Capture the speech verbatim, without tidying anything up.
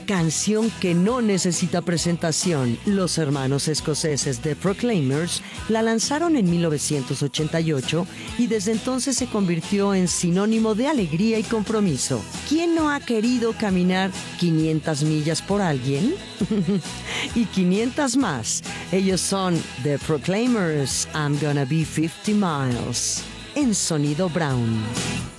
canción que no necesita presentación. Los hermanos escoceses The Proclaimers la lanzaron en mil novecientos ochenta y ocho y desde entonces se convirtió en sinónimo de alegría y compromiso. ¿Quién no ha querido caminar quinientas millas por alguien? Y quinientas más. Ellos son The Proclaimers, I'm Gonna Be fifty miles, en Sonido Brown.